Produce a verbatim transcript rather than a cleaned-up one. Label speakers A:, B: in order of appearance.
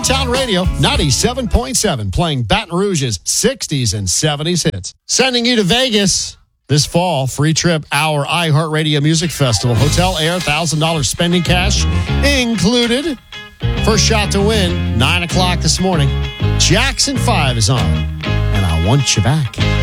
A: Town Radio, ninety-seven point seven, playing Baton Rouge's sixties and seventies hits. Sending you to Vegas this fall. Free trip, our iHeartRadio Music Festival. Hotel air, one thousand dollars spending cash included. First shot to win, nine o'clock this morning. Jackson five is on, and I want you back.